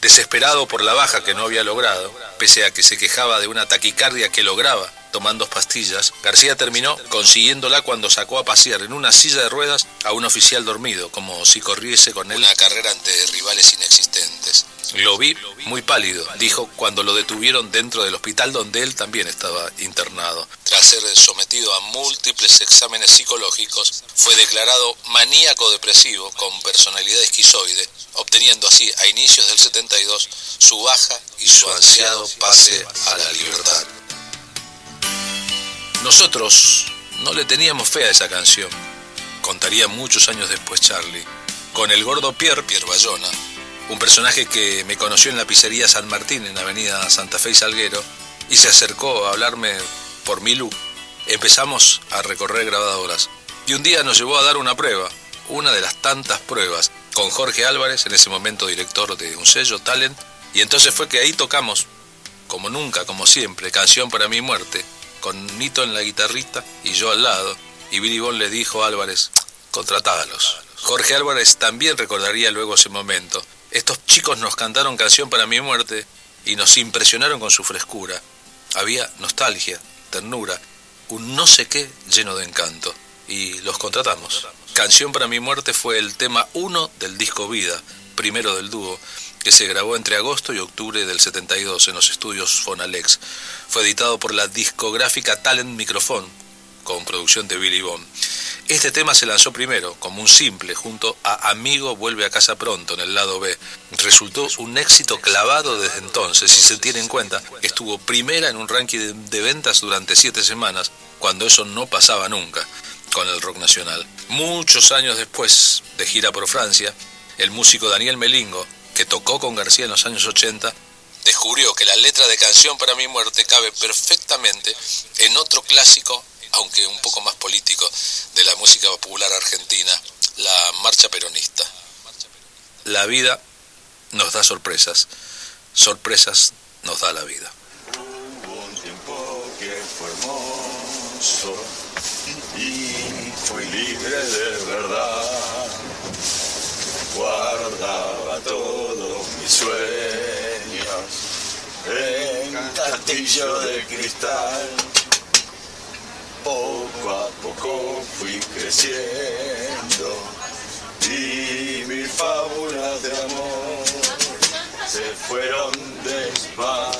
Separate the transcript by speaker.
Speaker 1: Desesperado por la baja que no había logrado, pese a que se quejaba de una taquicardia que lograba tomando pastillas, García terminó consiguiéndola cuando sacó a pasear en una silla de ruedas a un oficial dormido, como si corriese con él una carrera ante rivales inexistentes. Lo vi muy pálido, dijo cuando lo detuvieron dentro del hospital donde él también estaba internado. Tras ser sometido a múltiples exámenes psicológicos, fue declarado maníaco depresivo con personalidad esquizoide, obteniendo así a inicios del 72 su baja y su ansiado pase a la libertad. Nosotros no le teníamos fe a esa canción, contaría muchos años después Charlie, con el gordo Pierre Bayona, un personaje que me conoció en la pizzería San Martín en avenida Santa Fe y Salguero y se acercó a hablarme por Milú. Empezamos a recorrer grabadoras y un día nos llevó a dar una prueba, una de las tantas pruebas, con Jorge Álvarez, en ese momento director de un sello, Talent, y entonces fue que ahí tocamos, como nunca, como siempre, Canción para mi muerte, con Nito en la guitarrita y yo al lado, y Billy Bond le dijo a Álvarez, contratágalos. Jorge Álvarez también recordaría luego ese momento. Estos chicos nos cantaron Canción para mi muerte y nos impresionaron con su frescura. Había nostalgia, ternura, un no sé qué lleno de encanto. Y los contratamos. Canción para mi muerte fue el tema 1 del disco Vida, primero del dúo, que se grabó entre agosto y octubre del 72 en los estudios Fonalex. Fue editado por la discográfica Talent Microphone, con producción de Billy Bond. Este tema se lanzó primero, como un simple, junto a Amigo vuelve a casa pronto, en el lado B. Resultó un éxito clavado desde entonces, si se tiene en cuenta que estuvo primera en un ranking de ventas durante 7 semanas, cuando eso no pasaba nunca con el rock nacional. Muchos años después, de gira por Francia, el músico Daniel Melingo, que tocó con García en los años 80, descubrió que la letra de Canción para mi muerte cabe perfectamente en otro clásico, aunque un poco más político, de la música popular argentina, la marcha peronista. La vida nos da sorpresas, sorpresas nos da la vida.
Speaker 2: Hubo un tiempo que fue hermoso y fui libre de verdad. Guardaba todos mis sueños en un castillo de cristal. Poco a poco fui creciendo y mis fábulas de amor se fueron desvaneciendo.